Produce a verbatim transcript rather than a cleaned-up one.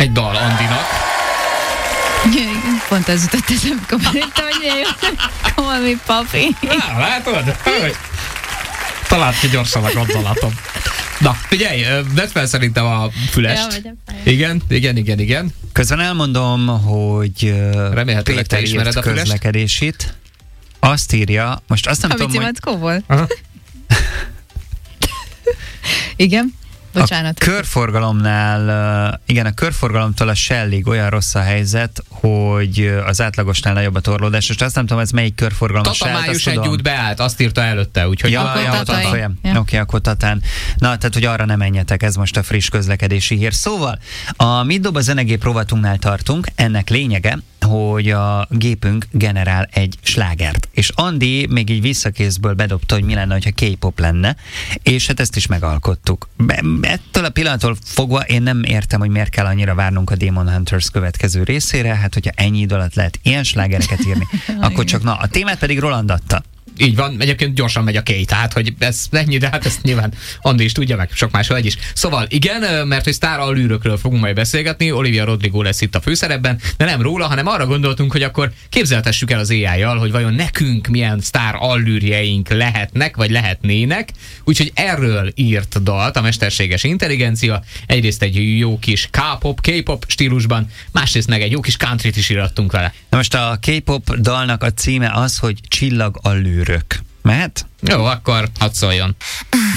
egy dal Andinak. Pont az jutott eszembe, hogy Call me papi. Na, látod? Talált ki gyorsan a gondolatom. Na, figyelj, vedd fel szerintem a fülest. Ja, igen, igen, igen, igen. Közben elmondom, hogy remélhetőleg te ismered a fülest. Közlekedésit. Azt írja, most azt nem a tudom, hogy... volt. Igen. Bocsánat. A körforgalomnál, igen, a körforgalomtól a Shellig olyan rossz a helyzet, hogy az átlagosnál nagyobb a torlódás, és azt nem tudom, ez melyik körforgalom a Shell. Tata május egy út beállt, azt írta előtte, úgyhogy... Ja, akkor ja, Tatai. ja. Oké, okay, akkor Tatán. Na, tehát, hogy arra nem menjetek, ez most a friss közlekedési hír. Szóval, a Mit dob a zenegép rovatunknál tartunk, ennek lényege, hogy a gépünk generál egy slágert. És Andi még így visszakészből bedobta, hogy mi lenne, hogyha K-pop lenne, és hát ezt is megalkottuk. Be, ettől a pillanattól fogva én nem értem, hogy miért kell annyira várnunk a Demon Hunters következő részére, hát hogyha ennyi idő alatt lehet ilyen slágereket írni, akkor csak na, a témát pedig Roland adta. Így van, egyébként gyorsan megy a K, tehát hogy ez ennyi, de hát ezt nyilván Andi is tudja, meg sok más egy is. Szóval igen, mert hogy sztár allűrökről fogunk majd beszélgetni, Olivia Rodrigo lesz itt a főszerepben, de nem róla, hanem arra gondoltunk, hogy akkor képzeltessük el az á í-jal, hogy vajon nekünk milyen sztár allűrjeink lehetnek, vagy lehetnének, úgyhogy erről írt dalt a mesterséges intelligencia, egyrészt egy jó kis K-pop, K-pop stílusban, másrészt meg egy jó kis countryt is írattunk vele. Na most a K-pop dalnak a címe az, hogy Csillag allűrök. Mehet? Jó, akkor hadd szóljon.